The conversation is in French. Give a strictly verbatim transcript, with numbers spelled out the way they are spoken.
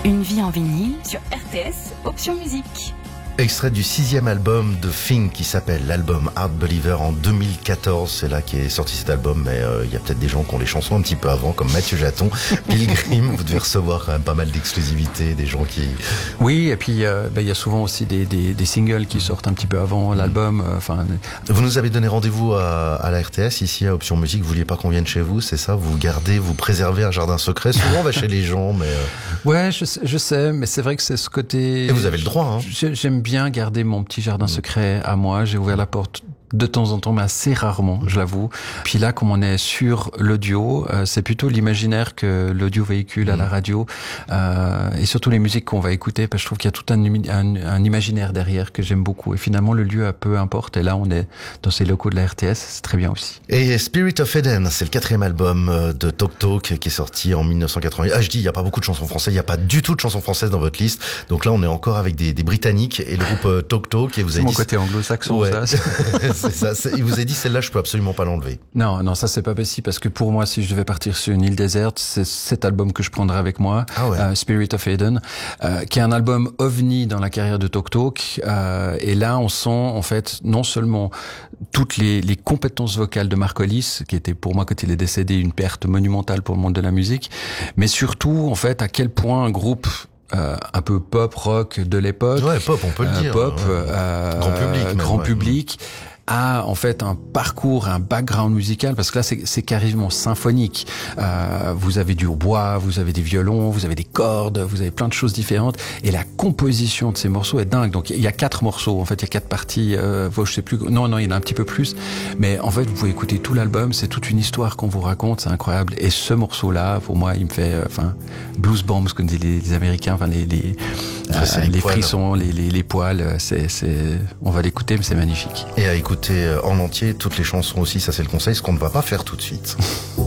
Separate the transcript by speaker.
Speaker 1: Une vie en vinyle sur R T S Option Musique.
Speaker 2: Extrait du sixième album de Fink qui s'appelle l'album Hard Believer en deux mille quatorze. C'est là qu'est sorti cet album, mais il euh, y a peut-être des gens qui ont les chansons un petit peu avant, comme Mathieu Jaton. Pilgrim, vous devez recevoir quand même pas mal d'exclusivités, des gens qui...
Speaker 3: Oui, et puis il euh, ben, y a souvent aussi des, des, des singles qui sortent un petit peu avant l'album. Enfin. Euh,
Speaker 2: vous nous avez donné rendez-vous à, à la R T S, ici à Option Musique. Vous vouliez pas qu'on vienne chez vous, c'est ça? Vous gardez, vous préservez un jardin secret. Souvent on va chez les gens, mais... Euh...
Speaker 3: Ouais, je sais, je sais, mais c'est vrai que c'est ce côté...
Speaker 2: Et vous avez le droit, hein.
Speaker 3: J'aime bien garder mon petit jardin secret à moi. J'ai ouvert la porte de temps en temps, mais assez rarement, je l'avoue. Puis là, comme on est sur l'audio, euh, c'est plutôt l'imaginaire que l'audio véhicule à la radio, euh, et surtout les musiques qu'on va écouter, parce que je trouve qu'il y a tout un, un, un imaginaire derrière que j'aime beaucoup. Et finalement, le lieu, peu importe. Et là, on est dans ces locaux de la R T S, c'est très bien aussi.
Speaker 2: Et Spirit of Eden, c'est le quatrième album de Talk Talk qui est sorti en mille neuf cent quatre-vingt-huit. Ah, je dis, il n'y a pas beaucoup de chansons françaises, il n'y a pas du tout de chansons françaises dans votre liste. Donc là, on est encore avec des, des Britanniques et le groupe Talk Talk. Et vous avez
Speaker 3: mon
Speaker 2: dit...
Speaker 3: côté anglo-saxon,
Speaker 2: ouais.
Speaker 3: ça.
Speaker 2: C'est ça. Il vous a dit, celle-là, je peux absolument pas l'enlever.
Speaker 3: Non, non, ça c'est pas possible parce que pour moi, si je devais partir sur une île déserte, c'est cet album que je prendrais avec moi,
Speaker 2: ah ouais.
Speaker 3: euh, Spirit of Eden, euh, qui est un album ovni dans la carrière de Talk Talk. Euh, et là, on sent en fait non seulement toutes les, les compétences vocales de Mark Hollis, qui était pour moi quand il est décédé une perte monumentale pour le monde de la musique, mais surtout en fait à quel point un groupe Euh, un peu pop rock de l'époque,
Speaker 2: ouais, pop, on peut le
Speaker 3: euh,
Speaker 2: dire,
Speaker 3: pop,
Speaker 2: ouais.
Speaker 3: euh,
Speaker 2: grand public, même,
Speaker 3: grand
Speaker 2: ouais.
Speaker 3: public. A en fait un parcours, un background musical, parce que là c'est, c'est carrément symphonique. Euh, vous avez du hautbois, vous avez des violons, vous avez des cordes, vous avez plein de choses différentes, et la composition de ces morceaux est dingue. Donc il y a quatre morceaux, en fait il y a quatre parties. Euh, je sais plus, non non il y en a un petit peu plus, mais en fait vous pouvez écouter tout l'album, c'est toute une histoire qu'on vous raconte, c'est incroyable. Et ce morceau-là, pour moi, il me fait, enfin euh, blues bombs comme disent les, les Américains, enfin les les, euh, les, les frissons, les, les les poils. C'est c'est, on va l'écouter, mais c'est magnifique.
Speaker 2: Et à écouter en entier toutes les chansons aussi, ça c'est le conseil, ce qu'on ne va pas faire tout de suite.